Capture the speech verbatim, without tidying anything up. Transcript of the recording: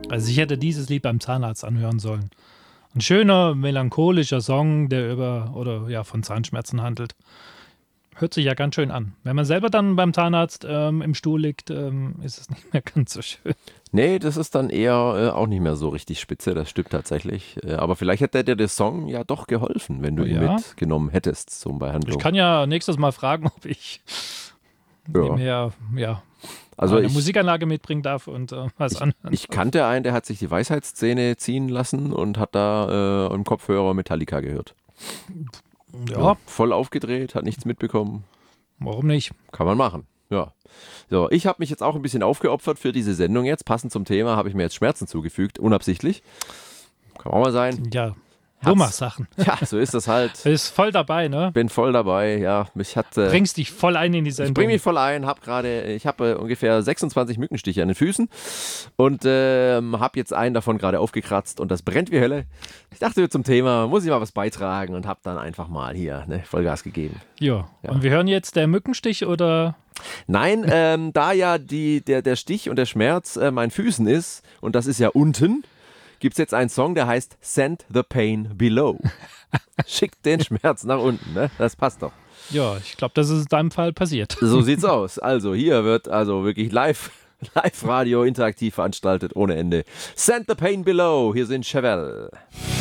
Also ich hätte dieses Lied beim Zahnarzt anhören sollen. Ein schöner, melancholischer Song, der über oder ja von Zahnschmerzen handelt. Hört sich ja ganz schön an. Wenn man selber dann beim Zahnarzt ähm, im Stuhl liegt, ähm, ist es nicht mehr ganz so schön. Nee, das ist dann eher äh, auch nicht mehr so richtig spitze, das stimmt tatsächlich. Äh, aber vielleicht hätte dir der Song ja doch geholfen, wenn du ihn Ja. mitgenommen hättest zum Behandlung. Ich kann ja nächstes Mal fragen, ob ich Ja. nebenher ja, Also eine ich, Musikanlage mitbringen darf und äh, was ich, anhören. ich kannte einen, der hat sich die Weisheitszähne ziehen lassen und hat da äh, im Kopfhörer Metallica gehört. Ja, Voll aufgedreht, hat nichts mitbekommen. warum nicht? Kann man machen, ja. So, ich habe mich jetzt auch ein bisschen aufgeopfert für diese Sendung jetzt. Passend zum Thema habe ich mir jetzt Schmerzen zugefügt, unabsichtlich. Kann auch mal sein. Ja, Hat's- Dummer-Sachen. Ja, so ist das halt. Ist voll dabei, ne? Bin voll dabei, ja. Mich hat, äh, Bringst dich voll ein in die ich Sendung. bringe mich voll ein, habe gerade, ich habe äh, ungefähr sechsundzwanzig Mückenstiche an den Füßen und ähm, habe jetzt einen davon gerade aufgekratzt und das brennt wie Hölle. Ich dachte, zum Thema muss ich mal was beitragen und habe dann einfach mal hier ne, Vollgas gegeben. Ja. Ja. Und wir hören jetzt der Mückenstich oder Nein, ähm, da ja die, der, der Stich und der Schmerz äh, meinen Füßen ist und das ist ja unten, gibt es jetzt einen Song, der heißt Send the Pain Below. Schickt den Schmerz nach unten, ne? Das passt doch. ja, ich glaube, das ist in deinem Fall passiert. So sieht's aus. Also hier wird also wirklich live, Live-Radio interaktiv veranstaltet ohne Ende. Send the Pain Below. Hier sind Chevelle.